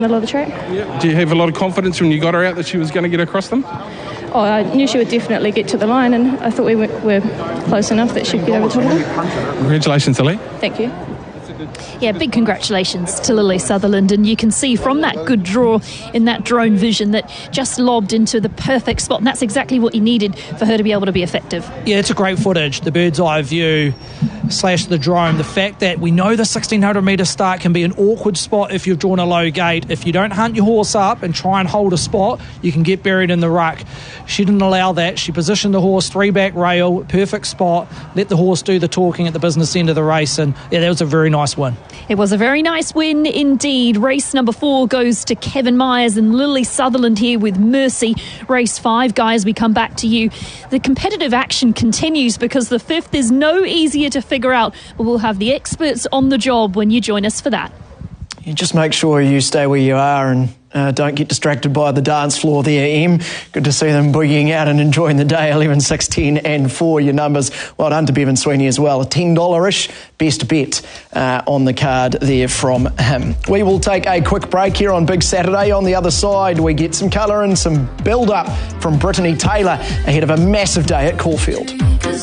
middle of the track. Yeah. Do you have a lot of confidence when you got her out that she was going to get across them? Oh, I knew she would definitely get to the line, and I thought we were close enough that she'd get over top of them. Congratulations, Lily. Thank you. Yeah, big congratulations to Lily Sutherland, and you can see from that good draw in that drone vision that just lobbed into the perfect spot, and that's exactly what you needed for her to be able to be effective. Yeah, it's a great footage, the bird's eye view / the drone. The fact that we know the 1600 metre start can be an awkward spot if you've drawn a low gate. If you don't hunt your horse up and try and hold a spot, you can get buried in the ruck. She didn't allow that. She positioned the horse 3-back rail, perfect spot, let the horse do the talking at the business end of the race, and yeah, that was a very nice win. It was a very nice win indeed. Race number 4 goes to Kevin Myers and Lily Sutherland here with Mercy. Race 5, guys, we come back to you. The competitive action continues because the 5th is no easier to figure out, but we'll have the experts on the job when you join us for that. You just make sure you stay where you are and don't get distracted by the dance floor there, Em. Good to see them boogieing out and enjoying the day. 11, 6, 10 and 4, your numbers. Well done to Bevan Sweeney as well. A $10-ish best bet on the card there from him. We will take a quick break here on Big Saturday. On the other side, we get some colour and some build-up from Brittany Taylor ahead of a massive day at Caulfield.